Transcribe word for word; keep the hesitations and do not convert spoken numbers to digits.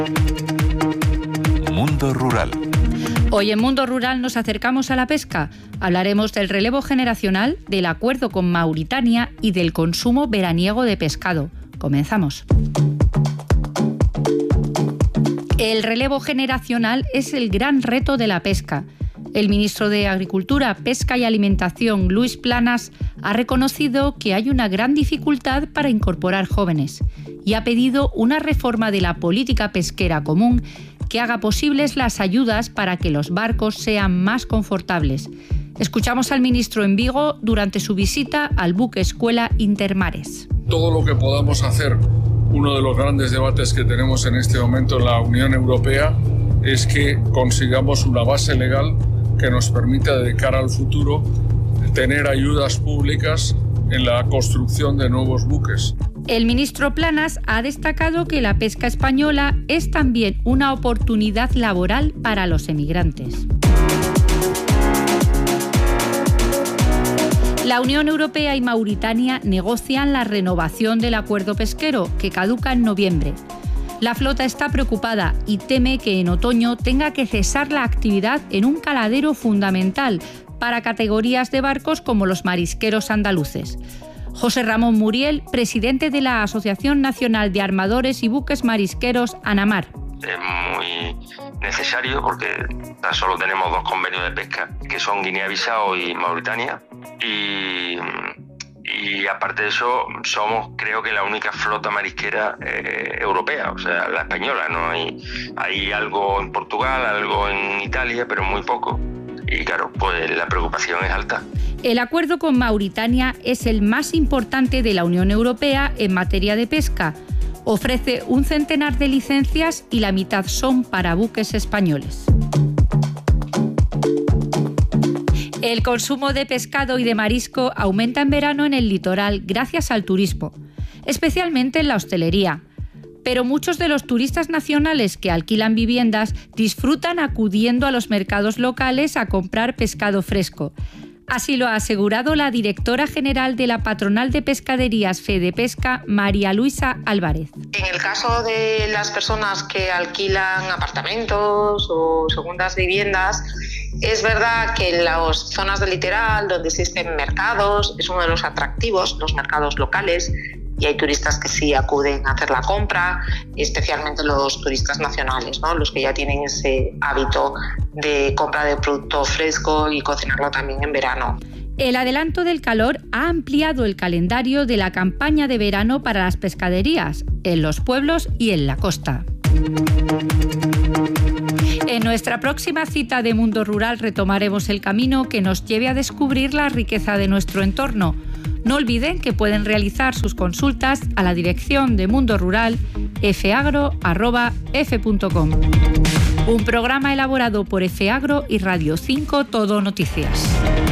Mundo Rural. Hoy en Mundo Rural nos acercamos a la pesca. Hablaremos del relevo generacional, del acuerdo con Mauritania y del consumo veraniego de pescado. Comenzamos. El relevo generacional es el gran reto de la pesca. El ministro de Agricultura, Pesca y Alimentación, Luis Planas, ha reconocido que hay una gran dificultad para incorporar jóvenes y ha pedido una reforma de la política pesquera común que haga posibles las ayudas para que los barcos sean más confortables. Escuchamos al ministro en Vigo durante su visita al buque escuela Intermares. Todo lo que podamos hacer, uno de los grandes debates que tenemos en este momento en la Unión Europea, es que consigamos una base legal que nos permita, de cara al futuro, tener ayudas públicas en la construcción de nuevos buques. El ministro Planas ha destacado que la pesca española es también una oportunidad laboral para los emigrantes. La Unión Europea y Mauritania negocian la renovación del acuerdo pesquero, que caduca en noviembre. La flota está preocupada y teme que en otoño tenga que cesar la actividad en un caladero fundamental para categorías de barcos como los marisqueros andaluces. José Ramón Muriel, presidente de la Asociación Nacional de Armadores y Buques Marisqueros, ANAMAR. Es muy necesario porque tan solo tenemos dos convenios de pesca, que son Guinea-Bissau y Mauritania, y, y aparte de eso somos, creo que, la única flota marisquera eh, europea, o sea, la española. No hay, hay algo en Portugal, algo en Italia, pero muy poco. Y claro, pues la preocupación es alta. El acuerdo con Mauritania es el más importante de la Unión Europea en materia de pesca. Ofrece un centenar de licencias y la mitad son para buques españoles. El consumo de pescado y de marisco aumenta en verano en el litoral gracias al turismo, especialmente en la hostelería. Pero muchos de los turistas nacionales que alquilan viviendas disfrutan acudiendo a los mercados locales a comprar pescado fresco. Así lo ha asegurado la directora general de la Patronal de Pescaderías Fedepesca, María Luisa Álvarez. En el caso de las personas que alquilan apartamentos o segundas viviendas, es verdad que en las zonas del litoral donde existen mercados es uno de los atractivos, los mercados locales, y hay turistas que sí acuden a hacer la compra, especialmente los turistas nacionales, ¿no? Los que ya tienen ese hábito de compra de producto fresco y cocinarlo también en verano. El adelanto del calor ha ampliado el calendario de la campaña de verano para las pescaderías, en los pueblos y en la costa. En nuestra próxima cita de Mundo Rural retomaremos el camino que nos lleve a descubrir la riqueza de nuestro entorno. No olviden que pueden realizar sus consultas a la dirección de Mundo Rural f agro arroba f punto com. Un programa elaborado por F Agro y Radio cinco Todo Noticias.